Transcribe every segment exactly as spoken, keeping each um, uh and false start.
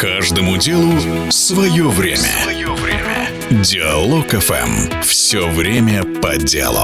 Каждому делу свое время. Свое время. Диалог эф эм. Все время по делу.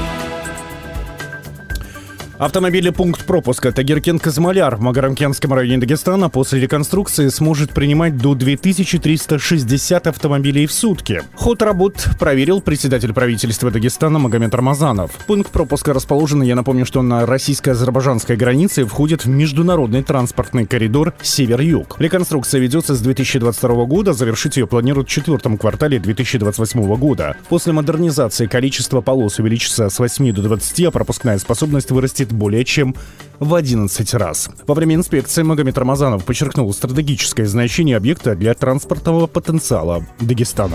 Автомобильный пункт пропуска Тагиркент-Казмаляр в Магарамкентском районе Дагестана после реконструкции сможет принимать до две тысячи триста шестьдесят автомобилей в сутки. Ход работ проверил председатель правительства Дагестана Магомед Рамазанов. Пункт пропуска расположен, я напомню, что на российско-азербайджанской границе, входит в международный транспортный коридор Север-Юг. Реконструкция ведется с две тысячи двадцать второго года, завершить ее планируют в четвертом квартале две тысячи двадцать восьмого года. После модернизации количество полос увеличится с восьми до двадцати, а пропускная способность вырастет более чем в одиннадцать раз. Во время инспекции Магомед Рамазанов подчеркнул стратегическое значение объекта для транспортного потенциала Дагестана.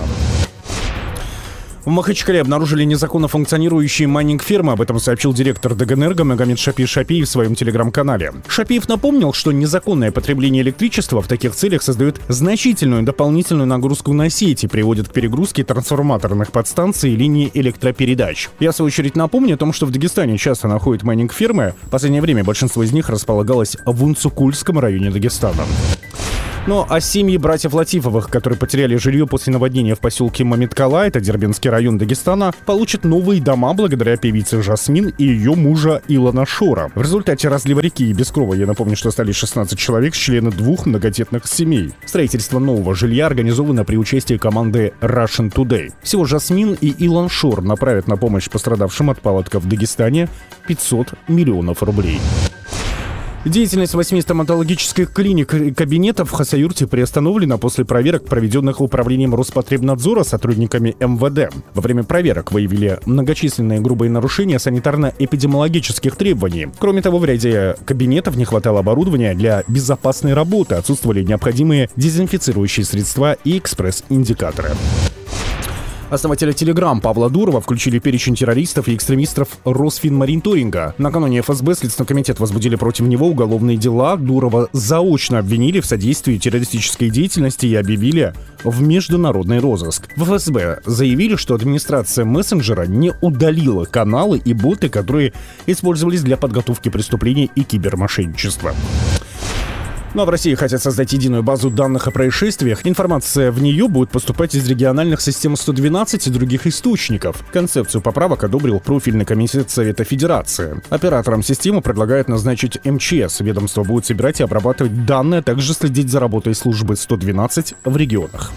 В Махачкале обнаружили незаконно функционирующие майнинг-фермы. Об этом сообщил директор Дагэнерго Магомед Шапи Шапиев в своем телеграм-канале. Шапиев напомнил, что незаконное потребление электричества в таких целях создает значительную дополнительную нагрузку на сети, приводит к перегрузке трансформаторных подстанций и линий электропередач. Я, в свою очередь, напомню о том, что в Дагестане часто находят майнинг-фермы. В последнее время большинство из них располагалось в Унцукульском районе Дагестана. Ну а семьи братьев Латифовых, которые потеряли жилье после наводнения в поселке Мамиткала, это Дербентский район Дагестана, получат новые дома благодаря певице Жасмин и ее мужа Илона Шора. В результате разлива реки и Бескрова, я напомню, что стали шестнадцать человек, члены двух многодетных семей. Строительство нового жилья организовано при участии команды Russian Today. Всего Жасмин и Илон Шор направят на помощь пострадавшим от паводков в Дагестане пятьсот миллионов рублей. Деятельность восьми стоматологических клиник и кабинетов в Хасавюрте приостановлена после проверок, проведенных управлением Роспотребнадзора сотрудниками эм вэ дэ. Во время проверок выявили многочисленные грубые нарушения санитарно-эпидемиологических требований. Кроме того, в ряде кабинетов не хватало оборудования для безопасной работы, отсутствовали необходимые дезинфицирующие средства и экспресс-индикаторы. Основателя Telegram Павла Дурова включили в перечень террористов и экстремистов Росфинмониторинга. Накануне эф эс бэ Следственный комитет возбудили против него уголовные дела. Дурова заочно обвинили в содействии террористической деятельности и объявили в международный розыск. В эф эс бэ заявили, что администрация мессенджера не удалила каналы и боты, которые использовались для подготовки преступлений и кибермошенничества. Ну а в России хотят создать единую базу данных о происшествиях. Информация в нее будет поступать из региональных систем сто двенадцать и других источников. Концепцию поправок одобрил профильный комитет Совета Федерации. Операторам системы предлагают назначить эм че эс. Ведомство будет собирать и обрабатывать данные, а также следить за работой службы сто двенадцать в регионах.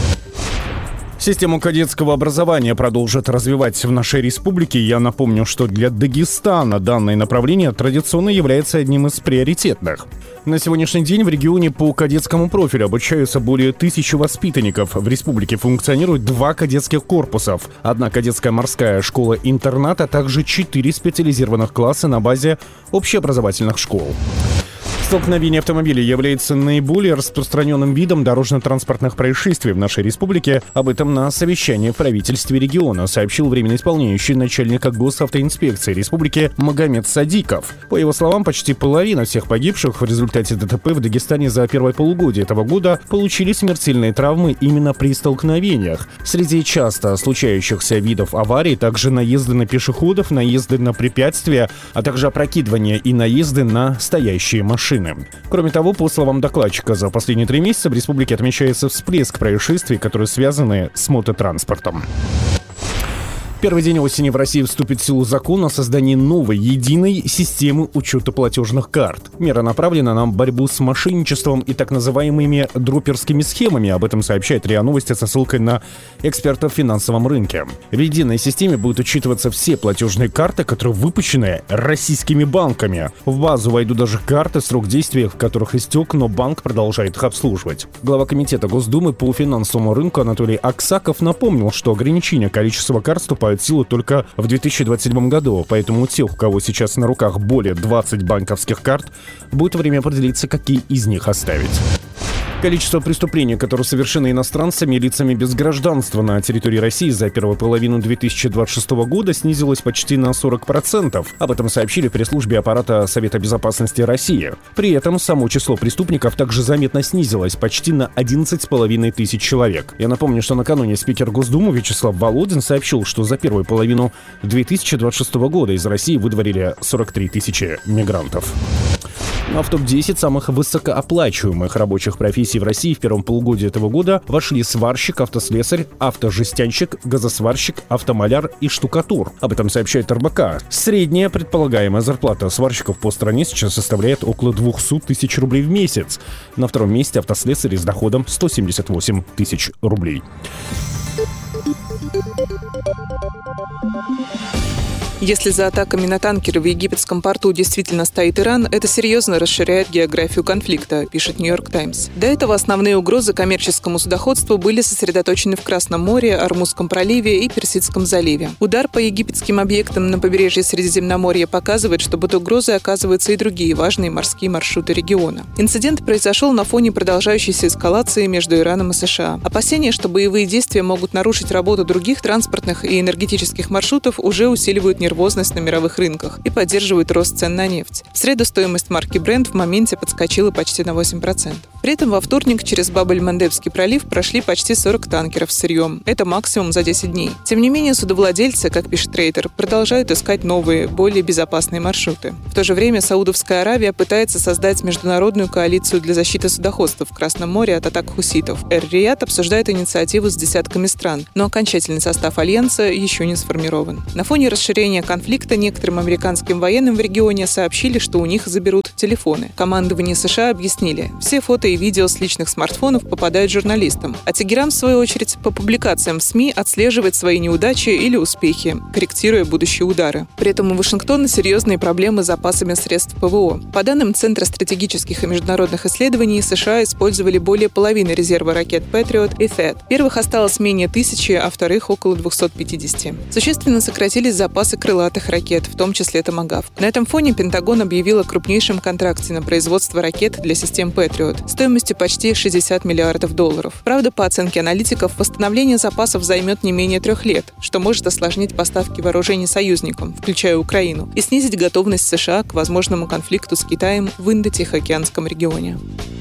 Систему кадетского образования продолжат развивать в нашей республике. Я напомню, что для Дагестана данное направление традиционно является одним из приоритетных. На сегодняшний день в регионе по кадетскому профилю обучаются более тысячи воспитанников. В республике функционируют два кадетских корпуса, одна кадетская морская школа-интернат, а также четыре специализированных класса на базе общеобразовательных школ. Столкновение автомобилей является наиболее распространенным видом дорожно-транспортных происшествий в нашей республике. Об этом на совещании в правительстве региона сообщил временно исполняющий начальника госавтоинспекции республики Магомед Садиков. По его словам, почти половина всех погибших в результате дэ тэ пэ в Дагестане за первое полугодие этого года получили смертельные травмы именно при столкновениях. Среди часто случающихся видов аварий также наезды на пешеходов, наезды на препятствия, а также опрокидывания и наезды на стоящие машины. Кроме того, по словам докладчика, за последние три месяца в республике отмечается всплеск происшествий, которые связаны с мототранспортом. Первый день осени в России вступит в силу закон о создании новой единой системы учета платежных карт. Мера направлена на борьбу с мошенничеством и так называемыми дроперскими схемами. Об этом сообщает РИА Новости со ссылкой на экспертов в финансовом рынке. В единой системе будут учитываться все платежные карты, которые выпущены российскими банками. В базу войдут даже карты, срок действия в которых истек, но банк продолжает их обслуживать. Глава комитета Госдумы по финансовому рынку Анатолий Аксаков напомнил, что ограничение количества карт вступает в силу только в две тысячи двадцать седьмом году, поэтому у тех, у кого сейчас на руках более двадцати банковских карт, будет время определиться, какие из них оставить. Количество преступлений, которые совершены иностранцами и лицами без гражданства на территории России за первую половину две тысячи двадцать шестого года снизилось почти на сорок процентов. Об этом сообщили в пресс-службе аппарата Совета безопасности России. При этом само число преступников также заметно снизилось почти на одиннадцать с половиной тысяч человек. Я напомню, что накануне спикер Госдумы Вячеслав Володин сообщил, что за первую половину две тысячи двадцать шестого года из России выдворили сорок три тысячи мигрантов. А в топ десять самых высокооплачиваемых рабочих профессий в России в первом полугодии этого года вошли сварщик, автослесарь, автожестянщик, газосварщик, автомаляр и штукатур. Об этом сообщает эр бэ ка. Средняя предполагаемая зарплата сварщиков по стране сейчас составляет около двести тысяч рублей в месяц. На втором месте автослесарь с доходом сто семьдесят восемь тысяч рублей. Если за атаками на танкеры в египетском порту действительно стоит Иран, это серьезно расширяет географию конфликта, пишет «Нью-Йорк Таймс». До этого основные угрозы коммерческому судоходству были сосредоточены в Красном море, Ормузском проливе и Персидском заливе. Удар по египетским объектам на побережье Средиземноморья показывает, что под угрозой оказываются и другие важные морские маршруты региона. Инцидент произошел на фоне продолжающейся эскалации между Ираном и США. Опасения, что боевые действия могут нарушить работу других транспортных и энергетических маршрутов, уже усиливают нервозность на мировых рынках и поддерживают рост цен на нефть. В среду стоимость марки Brent в моменте подскочила почти на восемь процентов. При этом во вторник через Баб-эль-Мандебский пролив прошли почти сорок танкеров с сырьем. Это максимум за десять дней. Тем не менее, судовладельцы, как пишет Рейтер, продолжают искать новые, более безопасные маршруты. В то же время Саудовская Аравия пытается создать международную коалицию для защиты судоходства в Красном море от атак хуситов. Эр-Рияд обсуждает инициативу с десятками стран, но окончательный состав альянса еще не сформирован. На фоне расширения конфликта некоторым американским военным в регионе сообщили, что у них заберут телефоны. Командование США объяснили, все фото и видео с личных смартфонов попадают журналистам, а Тегеран, в свою очередь, по публикациям в СМИ отслеживает свои неудачи или успехи, корректируя будущие удары. При этом у Вашингтона серьезные проблемы с запасами средств ПВО. По данным Центра стратегических и международных исследований, США использовали более половины резерва ракет Patriot и Тед. Первых осталось менее тысячи, а вторых около двухсот пятидесяти. Существенно сократились запасы крылатых ракет, в том числе Томагавк. На этом фоне Пентагон объявил о крупнейшем контракте на производство ракет для систем Patriot стоимостью почти шестьдесят миллиардов долларов. Правда, по оценке аналитиков, восстановление запасов займет не менее трех лет, что может осложнить поставки вооружений союзникам, включая Украину, и снизить готовность США к возможному конфликту с Китаем в Индо-Тихоокеанском регионе.